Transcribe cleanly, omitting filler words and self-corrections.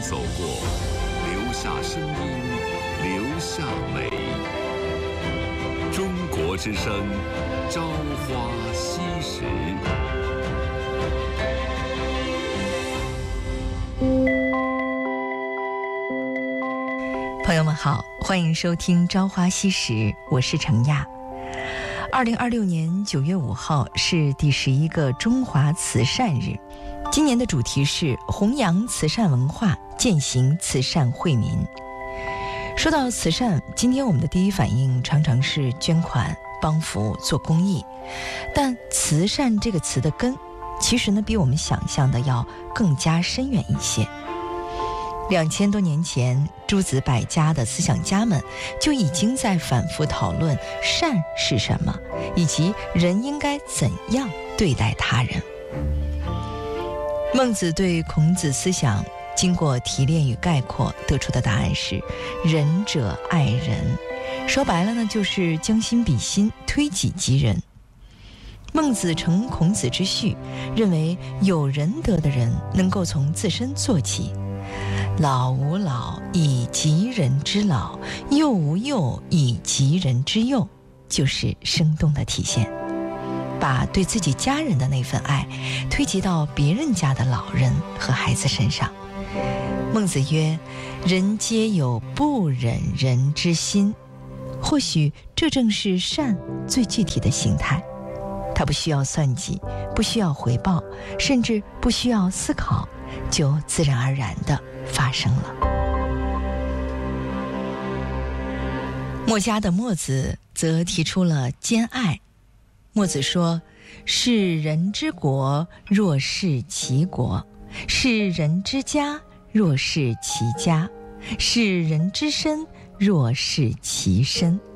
走过，留下声音，留下美。中国之声，朝花夕拾。 朋友们好，欢迎收听《朝花夕拾》，我是程亚。2026年9月5号是第11个中华慈善日，今年的主题是弘扬慈善文化，践行慈善惠民。说到慈善，今天我们的第一反应常常是捐款、帮扶、做公益，但慈善这个词的根，其实呢比我们想象的要更加深远一些。2000多年前，诸子百家的思想家们就已经在反复讨论善是什么，以及人应该怎样对待他人。孟子对孔子思想经过提炼与概括，得出的答案是仁者爱人。说白了呢，就是将心比心，推己及人。孟子承孔子之序，认为有仁德的人能够从自身做起，老吾老以及人之老，幼吾幼以及人之幼，就是生动的体现。把对自己家人的那份爱推及到别人家的老人和孩子身上。孟子曰：人皆有不忍人之心。或许这正是善最具体的形态，它不需要算计，不需要回报，甚至不需要思考，就自然而然地发生了。墨家的墨子则提出了兼爱。墨子说：是人之国，若是其国；是人之家，若是其家；是人之身，若是其身。